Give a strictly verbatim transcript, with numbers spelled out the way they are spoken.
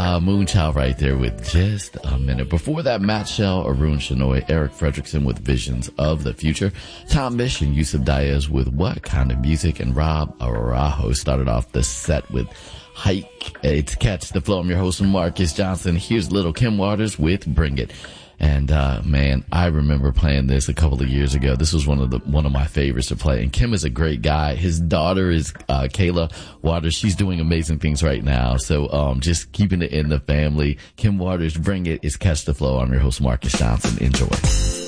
Uh, Moonchild right there with Just a Minute. Before that, Matt Shell, Arun Shenoy, Eric Fredrickson with Visions of the Future, Tom Misch and Yusuf Diaz with What Kind of Music, and Rob Araujo started off the set with Hike. It's Catch the Flow. I'm your host, Marcus Johnson. Here's Little Kim Waters with Bring It. And, uh, man, I remember playing this a couple of years ago. This was one of the, one of my favorites to play. And Kim is a great guy. His daughter is, uh, Kayla Waters. She's doing amazing things right now. So, um, just keeping it in the family. Kim Waters, Bring It. It's Catch the Flow. I'm your host, Marcus Johnson. Enjoy.